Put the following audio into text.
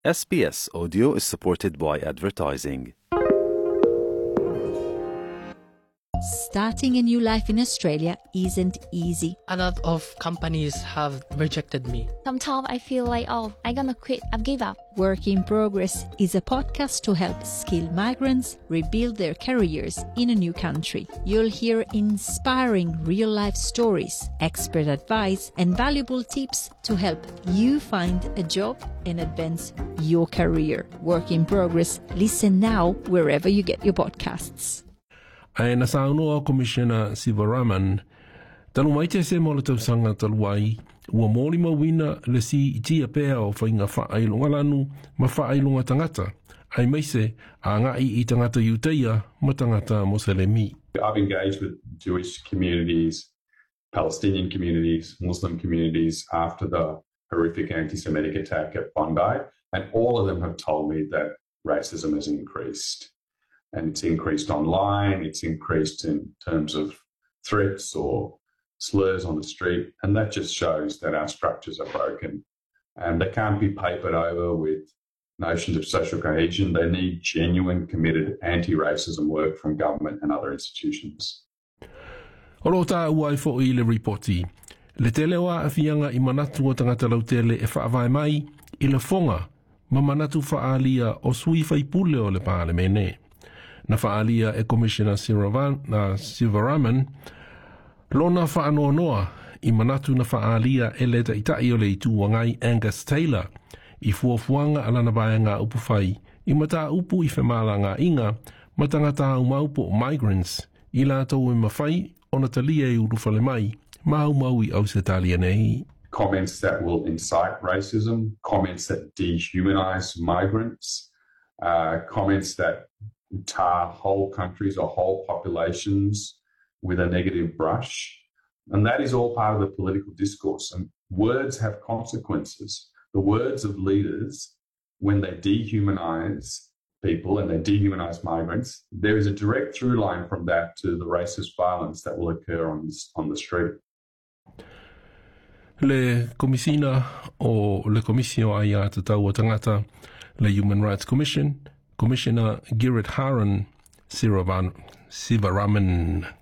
SBS Audio is supported by advertising. Starting a new life in Australia isn't easy. A lot of companies have rejected me. Sometimes I feel like, I'm gonna quit, I've give up. Work in Progress is a podcast to help skilled migrants rebuild their careers in a new country. You'll hear inspiring real-life stories, expert advice, and valuable tips to help you find a job and advance your career. Work in Progress. Listen now wherever you get your podcasts. Ai na saunoa Commissioner Sivaraman, talu mai te se mo le tausanga talu ai, ua mōli mawina le si itia pēa o whainga whaailunga lanu, ma whaailunga tangata, ai meise a ngai I tangata iuteia, ma tangata Moselemi. I've engaged with Jewish communities, Palestinian communities, Muslim communities after the horrific anti-Semitic attack at Bondi, and all of them have told me that racism has increased. And it's increased online, it's increased in terms of threats or slurs on the street, and that just shows that our structures are broken. And they can't be papered over with notions of social cohesion. They need genuine, committed anti-racism work from government and other institutions. Oro tā ua I fo I le reporti. Le telewa a fianga I manatu o tangata lautele e whaavai mai I le fonga, ma manatu whaalia o sui whaipule o le pāle mene. Na whaalia e Commissioner Sivaraman, lona whaanoanoa I manatu na whaalia e leta itai o le itu wangai Angus Taylor, I fuafuanga alana baya ngā upu whai, I mata upu I whemala ngā inga, matangata au maupo o migrants, I lātou e mawhai, ona talia I urufale mai, mau mau I au se talia nei. Comments that will incite racism, comments that dehumanize migrants, comments that tar whole countries or whole populations with a negative brush. And that is all part of the political discourse. And words have consequences. The words of leaders, when they dehumanize people and they dehumanize migrants, there is a direct through line from that to the racist violence that will occur on the street. Le komisina o le komisio ai a te tau o tangata, le Human Rights Commission, Commissioner Gerrit Haran Sivaraman.